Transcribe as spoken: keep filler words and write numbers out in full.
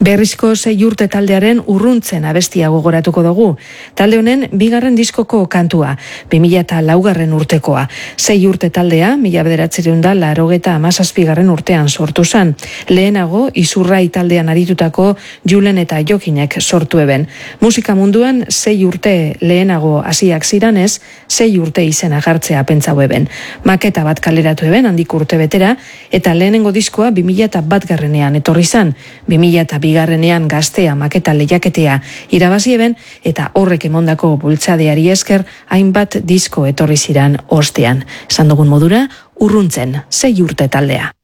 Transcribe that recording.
Berrizko sei urte taldearen urruntzen abestia gogoratuko dugu. Talde honen bigarren diskoko kantua, bi mila laugarren urtekoa. Sei urte taldea, mila bederatziehun eta laurogeta hamazazpigarren urtean sortu zen. Lehenago, Izurrai taldean aritutako Julen eta Jokinek sortu eben. Musika munduan sei urte lehenago hasiak ziranez, sei urte izena jartzea pentsau eben. Maketa bat kaleratu eben handik urte betera, eta lehenengo diskoa bi mila batgarrenean etorri zen. bi mila bigarrenean gaztea maketa lehiaketea irabazi eben, eta horrek emondako bultzadeari esker hainbat disko etorri ziran ostean. Esan dugun modura, urruntzen sei urte taldea.